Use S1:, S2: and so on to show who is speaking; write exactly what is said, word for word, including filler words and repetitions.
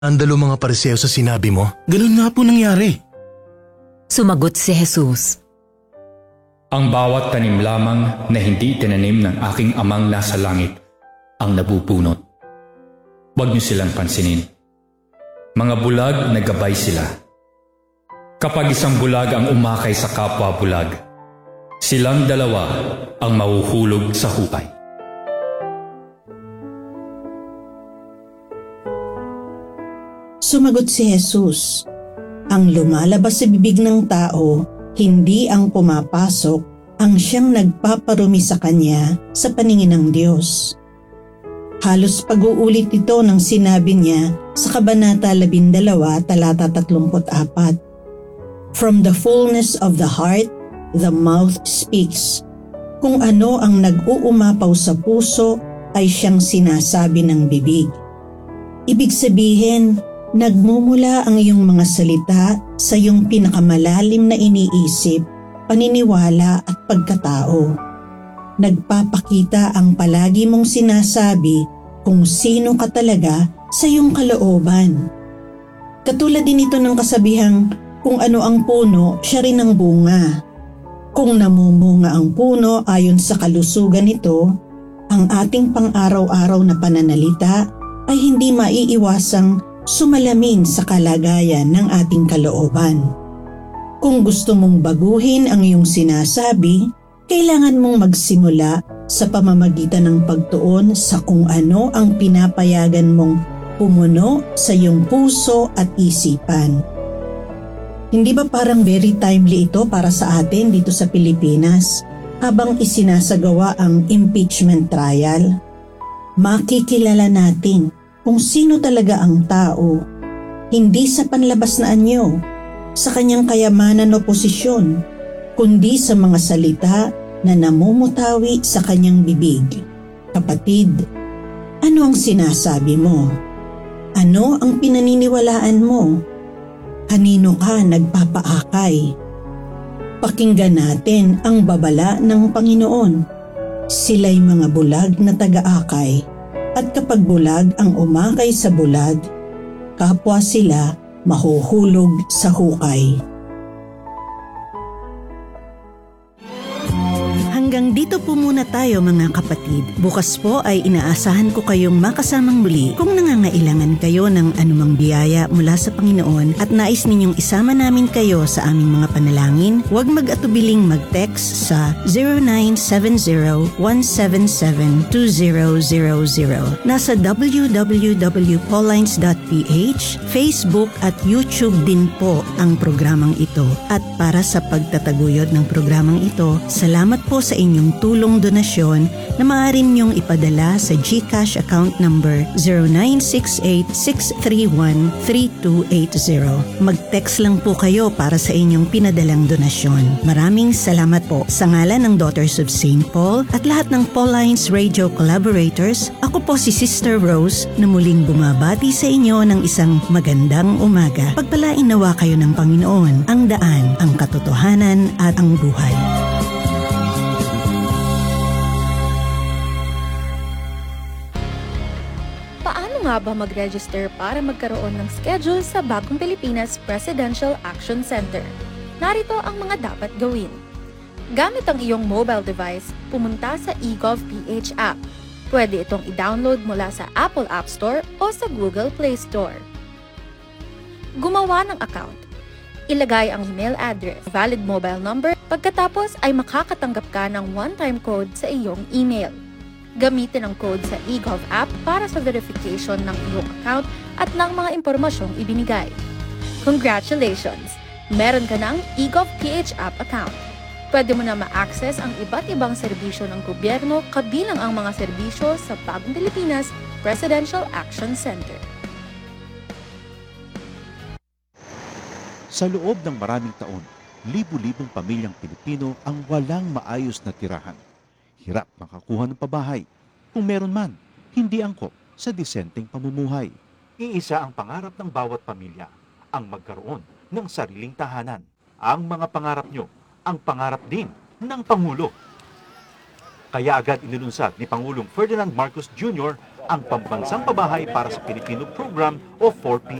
S1: Andalo mga pariseo sa sinabi mo?
S2: Ganun nga po nangyari.
S3: Sumagot si Jesus.
S4: Ang bawat tanim lamang na hindi tinanim ng aking amang nasa langit ang nabubunot. Huwag niyo silang pansinin. Mga bulag na gabay sila. Kapag isang bulag ang umakay sa kapwa bulag, silang dalawa ang mahuhulog sa hukay.
S5: Sumagot si Jesus, ang lumalabas sa bibig ng tao, hindi ang pumapasok, ang siyang nagpaparumi sa kanya sa paningin ng Diyos. Halos pag-uulit ito ng sinabi niya sa Kabanata labindalawa, talata tatlumpu't apat. From the fullness of the heart, the mouth speaks. Kung ano ang nag-uumapaw sa puso ay siyang sinasabi ng bibig. Ibig sabihin, nagmumula ang iyong mga salita sa iyong pinakamalalim na iniisip, paniniwala at pagkatao. Nagpapakita ang palagi mong sinasabi kung sino ka talaga sa iyong kalooban. Katulad din ito ng kasabihang kung ano ang puno, siya rin ang bunga. Kung namumunga ang puno ayon sa kalusugan nito, ang ating pang-araw-araw na pananalita ay hindi maiiwasang sumalamin sa kalagayan ng ating kalooban. Kung gusto mong baguhin ang iyong sinasabi, kailangan mong magsimula sa pamamagitan ng pagtuon sa kung ano ang pinapayagan mong pumuno sa iyong puso at isipan. Hindi ba parang very timely ito para sa atin dito sa Pilipinas habang isinasagawa ang impeachment trial? Makikilala natin kung sino talaga ang tao, hindi sa panlabas na anyo, sa kanyang kayamanan o posisyon, kundi sa mga salita na namumutawi sa kanyang bibig. Kapatid, ano ang sinasabi mo? Ano ang pinaniniwalaan mo? Kanino ka nagpapaakay? Pakinggan natin ang babala ng Panginoon. Sila'y mga bulag na taga-akay. At kapag bulag ang umakay sa bulag, kapwa sila mahuhulog sa hukay. Hanggang dito po muna tayo mga kapatid. Bukas po ay inaasahan ko kayong makasamang muli kung nangangailangan kayo ng anumang biyaya mula sa Panginoon at nais ninyong isama namin kayo sa aming mga panalangin, huwag mag-atubiling mag-text sa zero nine seven zero one seven seven two zero zero zero. Nasa w w w dot paulines dot p h, Facebook at YouTube din po ang programang ito. At para sa pagtataguyod ng programang ito, salamat po sa inyong tulong donasyon na maaari niyong ipadala sa GCash account number zero nine six eight six three one three two eight zero. Mag-text lang po kayo para sa inyong pinadalang donasyon. Maraming salamat po. Sa ngalan ng Daughters of Saint Paul at lahat ng Paulines Radio collaborators, ako po si Sister Rose na muling bumabati sa inyo ng isang magandang umaga. Pagpalain nawa kayo ng Panginoon, ang daan, ang katotohanan at ang buhay.
S6: Paano nga ba mag-register para magkaroon ng schedule sa Bagong Pilipinas Presidential Action Center? Narito ang mga dapat gawin. Gamit ang iyong mobile device, pumunta sa eGovPH app. Pwede itong i-download mula sa Apple App Store o sa Google Play Store. Gumawa ng account. Ilagay ang email address, valid mobile number, pagkatapos ay makakatanggap ka ng one-time code sa iyong email. Gamitin ang code sa eGov app para sa verification ng iyong account at ng mga impormasyong ibinigay. Congratulations! Meron ka ng eGovPH app account. Pwede mo na ma-access ang iba't ibang serbisyo ng gobyerno kabilang ang mga serbisyo sa Bagong Pilipinas Presidential Action Center.
S7: Sa loob ng maraming taon, libu-libong pamilyang Pilipino ang walang maayos na tirahan. Hirap makakuha ng pabahay. Kung meron man, hindi angkop sa disenteng pamumuhay. Iisa ang pangarap ng bawat pamilya, ang magkaroon ng sariling tahanan. Ang mga pangarap nyo, ang pangarap din ng Pangulo. Kaya agad inilunsad ni Pangulong Ferdinand Marcos Junior ang Pambansang Pabahay para sa Pilipino Program o four P